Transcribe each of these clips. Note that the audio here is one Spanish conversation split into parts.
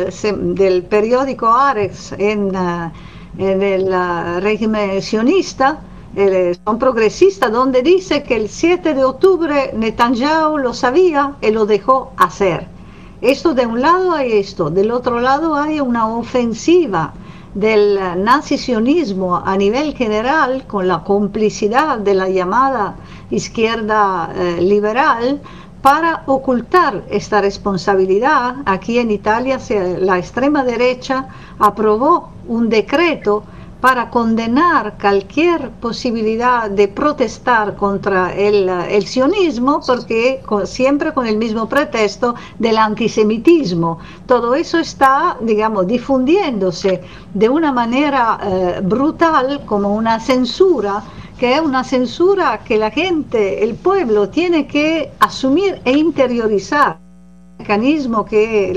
del periódico Haaretz en el régimen sionista, son progresistas, donde dice que el 7 de octubre Netanyahu lo sabía y lo dejó hacer. Esto de un lado hay esto, del otro lado hay una ofensiva del nazi-sionismo a nivel general, con la complicidad de la llamada izquierda liberal, para ocultar esta responsabilidad. Aquí en Italia la extrema derecha aprobó un decreto para condenar cualquier posibilidad de protestar contra el sionismo, porque siempre con el mismo pretexto del antisemitismo. Todo eso está, digamos, difundiéndose de una manera brutal, como una censura, que es una censura que la gente, el pueblo, tiene que asumir e interiorizar. El mecanismo que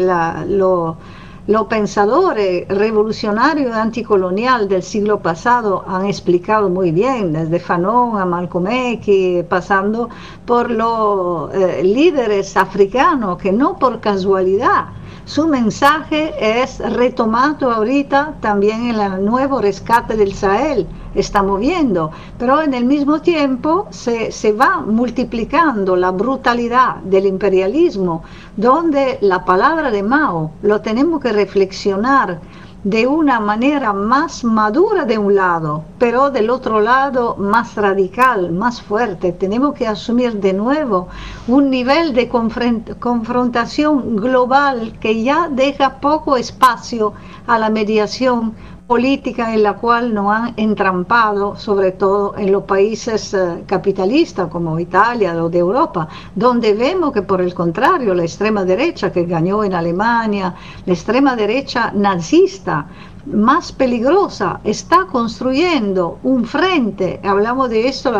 los pensadores revolucionarios y anticolonial del siglo pasado han explicado muy bien, desde Fanon a Malcolm X, pasando por los líderes africanos, que no por casualidad su mensaje es retomado ahorita también en el nuevo rescate del Sahel. Estamos viendo, pero en el mismo tiempo se va multiplicando la brutalidad del imperialismo, donde la palabra de Mao lo tenemos que reflexionar de una manera más madura de un lado, pero del otro lado más radical, más fuerte. Tenemos que asumir de nuevo un nivel de confrontación global que ya deja poco espacio a la mediación política, en la cual nos han entrampado, sobre todo en los países capitalistas como Italia o de Europa, donde vemos que, por el contrario, la extrema derecha que ganó en Alemania, la extrema derecha nazista más peligrosa, está construyendo un frente. Hablamos de esto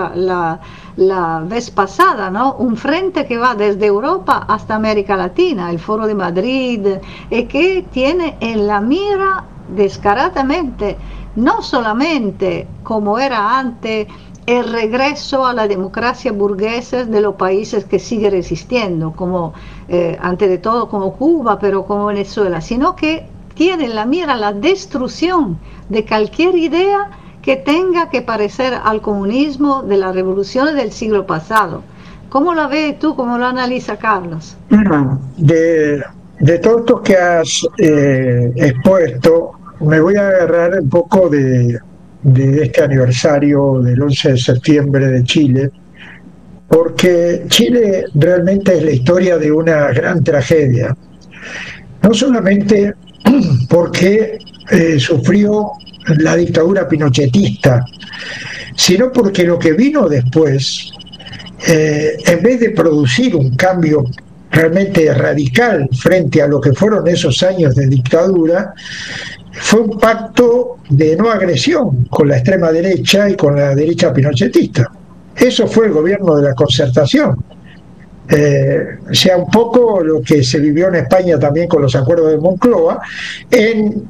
la vez pasada, ¿no? Un frente que va desde Europa hasta América Latina, el Foro de Madrid, y que tiene en la mira descaradamente, no solamente como era antes, el regreso a la democracia burguesa de los países que sigue resistiendo, como antes de todo como Cuba, pero como Venezuela, sino que tiene en la mira la destrucción de cualquier idea que tenga que parecer al comunismo de las revoluciones del siglo pasado. ¿Cómo la ves tú? ¿Cómo lo analiza Carlos? De todo esto que has expuesto, me voy a agarrar un poco de este aniversario del 11 de septiembre de Chile, porque Chile realmente es la historia de una gran tragedia, no solamente porque sufrió la dictadura pinochetista, sino porque lo que vino después, en vez de producir un cambio realmente radical frente a lo que fueron esos años de dictadura, fue un pacto de no agresión con la extrema derecha y con la derecha pinochetista. Eso fue el gobierno de la Concertación. O sea, un poco lo que se vivió en España también con los acuerdos de Moncloa. En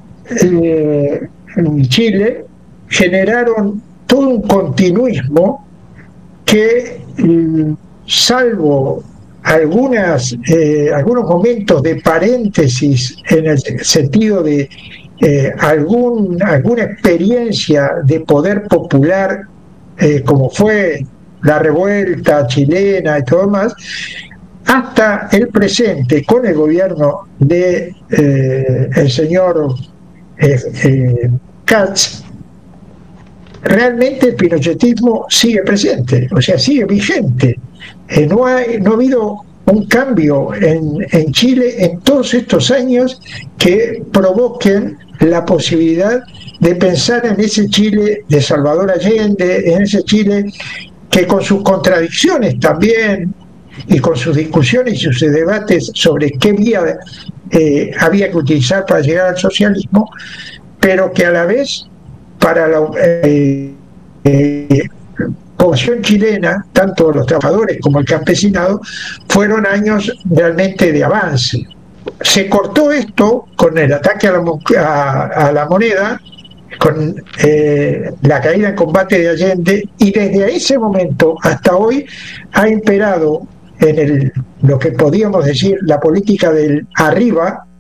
Chile generaron todo un continuismo que, salvo algunos momentos de paréntesis en el sentido de alguna experiencia de poder popular, como fue la revuelta chilena y todo más, hasta el presente, con el gobierno de el señor Katz, realmente el pinochetismo sigue presente, o sea, sigue vigente. No ha habido un cambio en Chile en todos estos años que provoquen la posibilidad de pensar en ese Chile de Salvador Allende, en ese Chile que, con sus contradicciones también y con sus discusiones y sus debates sobre qué vía había que utilizar para llegar al socialismo, pero que a la vez para la población chilena, tanto los trabajadores como el campesinado, fueron años realmente de avance. Se cortó esto con el ataque a la moneda, con la caída en combate de Allende, y desde ese momento hasta hoy ha imperado en lo que podíamos decir la política del arriba,